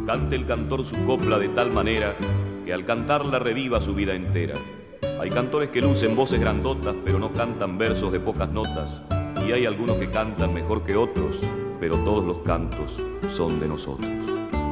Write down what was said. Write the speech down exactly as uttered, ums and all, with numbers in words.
Cante el cantor su copla de tal manera que al cantarla reviva su vida entera. Hay cantores que lucen voces grandotas, pero no cantan versos de pocas notas. Y hay algunos que cantan mejor que otros, pero todos los cantos son de nosotros.